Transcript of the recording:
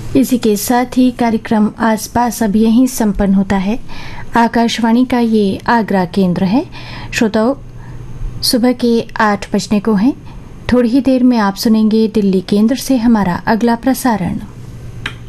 इसी के साथ ही कार्यक्रम आसपास अब यहीं संपन्न होता है। आकाशवाणी का ये आगरा केंद्र है। श्रोताओं, सुबह के 8 बजने को हैं। थोड़ी ही देर में आप सुनेंगे दिल्ली केंद्र से हमारा अगला प्रसारण।